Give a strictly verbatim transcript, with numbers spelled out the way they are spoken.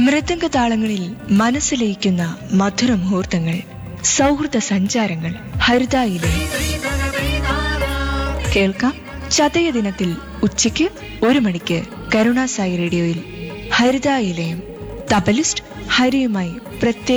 മൃദംഗതാളങ്ങളിൽ മനസ്സിലയിക്കുന്ന മധുര മുഹൂർത്തങ്ങൾ, സൗഹൃദ സഞ്ചാരങ്ങൾ. ഹരിതായിലെ കേൾക്കാം ചതയ ദിനത്തിൽ ഉച്ചയ്ക്ക് ഒരു മണിക്ക് കരുണാസായി റേഡിയോയിൽ. ഹരിതായിലയം തബലിസ്റ്റ് ഹരിയുമായി പ്രത്യേക